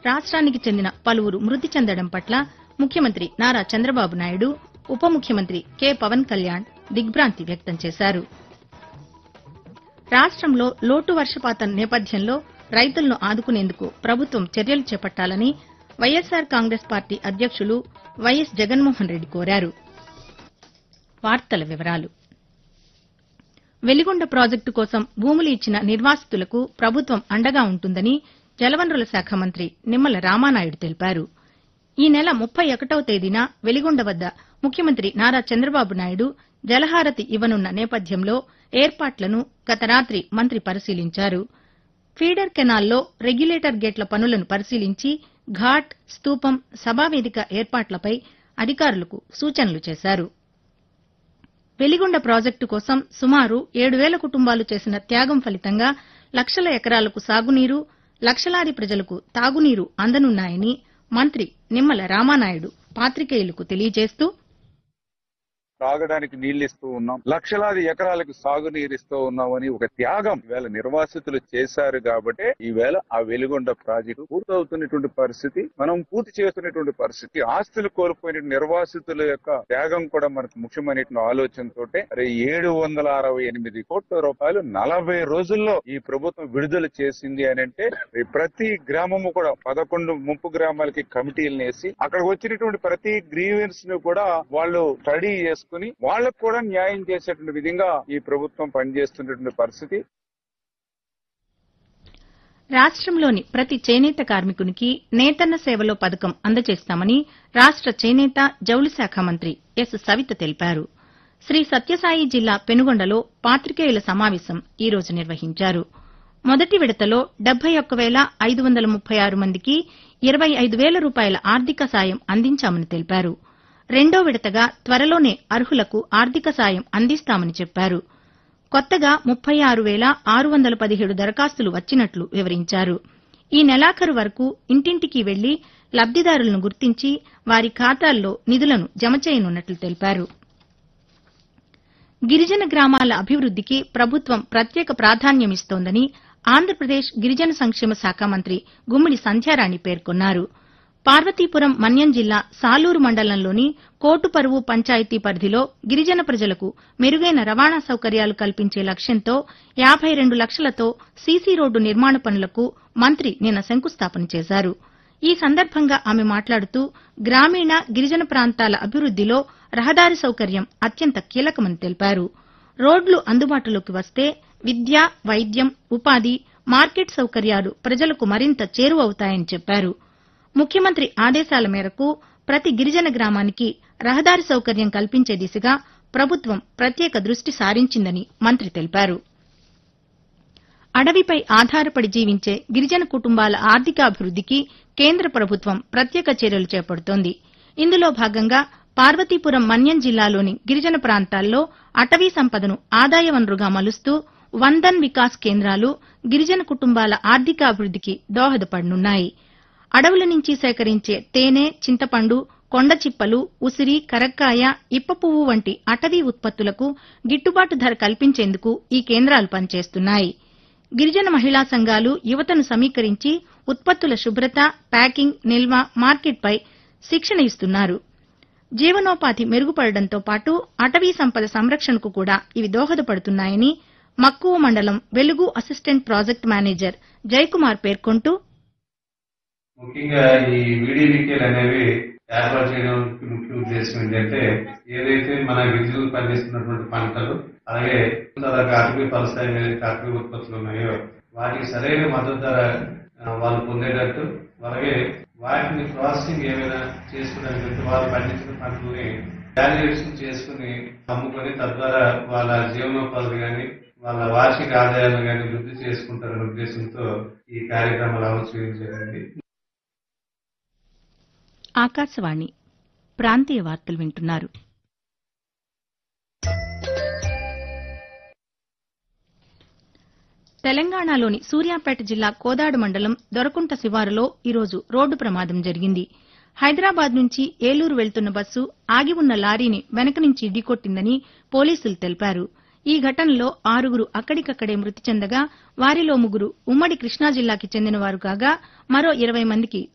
రాష్ట్రానికి చెందిన పలువురు మృతి చెందడం పట్ల ముఖ్యమంత్రి నారా చంద్రబాబు నాయుడు, ఉప ముఖ్యమంత్రి కె పవన్ కళ్యాణ్ దిగ్భ్రాంతి వ్యక్తం చేశారు. రాష్ట్రంలో లోటు వర్షపాతం నేపథ్యంలో రైతులను ఆదుకునేందుకు ప్రభుత్వం చర్యలు చేపట్టాలని వైఎస్సార్ కాంగ్రెస్ పార్టీ అధ్యక్షులు వైఎస్ జగన్మోహన్ రెడ్డి కోరారు. వార్తల వివరాలు. వెలిగొండ ప్రాజెక్టు కోసం భూములు ఇచ్చిన నిర్వాసితులకు ప్రభుత్వం అండగా ఉంటుందని జలవనరుల శాఖ మంత్రి నిమ్మల రామానాయుడు తెలిపారు. ఈ నెల 31వ తేదీన వెలిగొండ వద్ద ముఖ్యమంత్రి నారా చంద్రబాబు నాయుడు జలహారతి ఇవ్వనున్న నేపథ్యంలో ఏర్పాట్లను గత రాత్రి మంత్రి పరిశీలించారు. ఫీడర్ కెనాల్లో రెగ్యులేటర్ గేట్ల పనులను పరిశీలించి ఘాట్, స్తూపం, సభావేదిక ఏర్పాట్లపై అధికారులకు సూచనలు చేశారు. వెలిగొండ ప్రాజెక్టు కోసం సుమారు 7,000 కుటుంబాలు చేసిన త్యాగం ఫలితంగా లక్షల ఎకరాలకు సాగునీరు, లక్షలాది ప్రజలకు తాగునీరు అందనున్నాయని మంత్రి నిమ్మల రామానాయుడు పాతికేయులకు తెలియజేస్తూ, తాగడానికి నీళ్లు ఇస్తూ ఉన్నాం, లక్షలాది ఎకరాలకు సాగునీరు ఇస్తూ ఉన్నామని ఒక త్యాగం ఈవేళ నిర్వాసితులు చేశారు. కాబట్టి ఈవేళ ఆ వెలిగొండ ప్రాజెక్టు పూర్తవుతున్నటువంటి పరిస్థితి, మనం పూర్తి చేస్తున్నటువంటి పరిస్థితి, ఆస్తులు కోల్పోయిన నిర్వాసితుల యొక్క త్యాగం కూడా మనకు ముఖ్యమైనటువంటి ఆలోచనతో 768 కోట్ల రూపాయలు 40 రోజుల్లో ఈ ప్రభుత్వం విడుదల చేసింది అని అంటే, ప్రతి గ్రామము కూడా 11 ముంపు గ్రామాలకి కమిటీలు వేసి అక్కడికి వచ్చినటువంటి ప్రతి గ్రీవెన్స్ ను కూడా వాళ్ళు స్టడీ చేసుకుని వాళ్లకు కూడా న్యాయం చేసేటువంటి విధంగా ఈ ప్రభుత్వం పనిచేస్తున్నటువంటి పరిస్థితి. రాష్ట్రంలోని ప్రతి చేనేత కార్మికునికి నేతన్న సేవలో పథకం అందజేస్తామని రాష్ట్ర చేనేత, జౌళి శాఖ మంత్రి ఎస్ సవిత తెలిపారు. శ్రీ సత్యసాయి జిల్లా పెనుగొండలో పాతికేయుల సమావేశం ఈ రోజు నిర్వహించారు. మొదటి విడతలో 71,536 మందికి 25,000 రూపాయల ఆర్థిక సాయం అందించామని తెలిపారు. రెండో విడతగా త్వరలోనే అర్హులకు ఆర్థిక సాయం అందిస్తామని చెప్పారు. కొత్తగా 36,617 దరఖాస్తులు వచ్చినట్లు వివరించారు. ఈ నెలాఖరు వరకు ఇంటింటికి వెళ్లి లబ్దిదారులను గుర్తించి వారి ఖాతాల్లో నిధులను జమ చేయనున్నట్లు తెలిపారు. గిరిజన గ్రామాల అభివృద్దికి ప్రభుత్వం ప్రత్యేక ప్రాధాన్యమిస్తోందని ఆంధ్రప్రదేశ్ గిరిజన సంక్షేమ శాఖ మంత్రి గుమ్మిడి సంధ్యారాణి పేర్కొన్నారు. పార్వతీపురం మన్యం జిల్లా సాలూరు మండలంలోని కోటుపరువు పంచాయతీ పరిధిలో గిరిజన ప్రజలకు మెరుగైన రవాణా సౌకర్యాలు కల్పించే లక్ష్యంతో 52 లక్షలతో సీసీ రోడ్డు నిర్మాణ పనులకు మంత్రి నిన్న శంకుస్థాపన చేశారు. ఈ సందర్భంగా ఆమె మాట్లాడుతూ, గ్రామీణ, గిరిజన ప్రాంతాల అభివృద్దిలో రహదారి సౌకర్యం అత్యంత కీలకమని తెలిపారు. రోడ్లు అందుబాటులోకి వస్తే విద్య, వైద్యం, ఉపాధి, మార్కెట్ సౌకర్యాలు ప్రజలకు మరింత చేరువవుతాయని చెప్పారు. ముఖ్యమంత్రి ఆదేశాల మేరకు ప్రతి గిరిజన గ్రామానికి రహదారి సౌకర్యం కల్పించే దిశగా ప్రభుత్వం ప్రత్యేక దృష్టి సారించిందని మంత్రి తెలిపారు. అడవిపై ఆధారపడి జీవించే గిరిజన కుటుంబాల ఆర్థికాభివృద్దికి కేంద్ర ప్రభుత్వం ప్రత్యేక చర్యలు చేపడుతోంది. ఇందులో భాగంగా పార్వతీపురం మన్యం జిల్లాలోని గిరిజన ప్రాంతాల్లో అటవీ సంపదను ఆదాయ వనరుగా మలుస్తూ వందన్ వికాస్ కేంద్రాలు గిరిజన కుటుంబాల ఆర్థికాభివృద్దికి దోహదపడనున్నాయి. అడవుల నుంచి సేకరించే తేనె, చింతపండు, కొండచిప్పలు, ఉసిరి, కరక్కాయ, ఇప్పపువ్వు వంటి అటవీ ఉత్పత్తులకు గిట్టుబాటు ధర కల్పించేందుకు ఈ కేంద్రాలు పనిచేస్తున్నాయి. గిరిజన మహిళా సంఘాలు యువతను సమీకరించి ఉత్పత్తుల శుభ్రత, ప్యాకింగ్, నిల్వ, మార్కెట్పై శిక్షణ ఇస్తున్నారు. జీవనోపాధి మెరుగుపడడంతో పాటు అటవీ సంపద సంరక్షణకు కూడా ఇవి దోహదపడుతున్నాయని మక్కువ మండలం వెలుగు అసిస్టెంట్ ప్రాజెక్ట్ మేనేజర్ జయకుమార్ పేర్కొంటూ, ముఖ్యంగా ఈ వీడియోలు అనేవి ఏర్పాటు చేయడానికి ముఖ్య ఉద్దేశం ఏంటంటే, ఏదైతే మన గిరిజనులు పండిస్తున్నటువంటి పంటలు, అలాగే అటవీ ఫలసాయ అటవీ ఉత్పత్తులు ఉన్నాయో వాటికి సరైన మద్దతు ధర వాళ్ళు పొందేటట్టు, అలాగే వాటిని ప్రాసెసింగ్ ఏమైనా చేసుకోవడానికి వాళ్ళు పండించిన పంటలని వాల్యుయేషన్ చేసుకుని అమ్ముకొని తద్వారా వాళ్ళ జీవనోపాధి కానీ వాళ్ళ వార్షిక ఆదాయాలు కానీ వృద్ధి చేసుకుంటారనే ఉద్దేశంతో ఈ కార్యక్రమాలు అమలు చేయడం జరిగింది. ఆకాశవాణి ప్రాంతీయ వార్తలు వింటున్నారు. తెలంగాణలోని సూర్యాపేట జిల్లా కోదాడు మండలం దొరకుంట శివారులో ఈరోజు రోడ్డు ప్రమాదం జరిగింది. హైదరాబాద్ నుంచి ఏలూరు వెళ్తున్న బస్సు ఆగి ఉన్న లారీని వెనక నుంచి ఢీకొట్టిందని పోలీసులు తెలిపారు. ఈ ఘటనలో 6గురు అక్కడికక్కడే మృతి చెందగా వారిలో 3 ఉమ్మడి కృష్ణా జిల్లాకి చెందినవారు కాగా మరో 20 మందికి